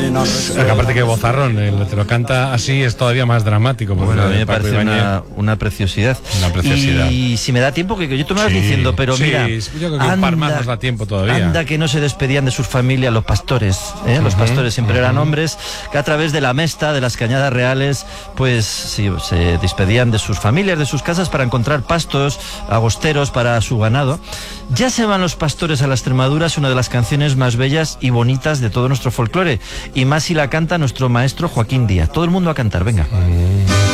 Aparte que vozarrón, te lo canta así, es todavía más dramático. Bueno, a mí me parece una preciosidad. Una preciosidad. Y si me da tiempo, que yo te me vas diciendo, pero mira, yo creo que un par más nos da tiempo todavía. Anda que no se despedían de sus familias los pastores, ¿eh? Los pastores siempre eran hombres que a través de la mesta, de las cañadas reales, pues sí, se despedían de sus familias, de sus casas para encontrar pastos agosteros para su ganado. Ya se van los pastores a la Extremadura es una de las canciones más bellas y bonitas de todo nuestro folclore, y más si la canta nuestro maestro Joaquín Díaz. Todo el mundo a cantar, venga.